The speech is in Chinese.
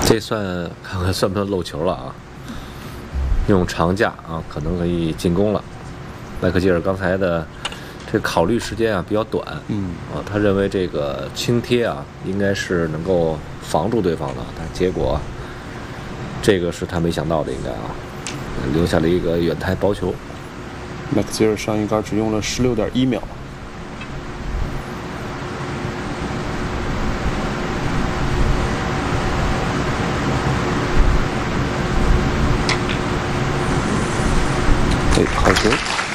这看看算不算漏球了啊？用长架啊，可能可以进攻了。麦克吉尔刚才的这个考虑时间啊比较短，他认为这个轻贴啊应该是能够防住对方的，但结果这个是他没想到的，应该啊留下了一个远台薄球。 麦克吉尔上一杆只用了16.1秒。好球！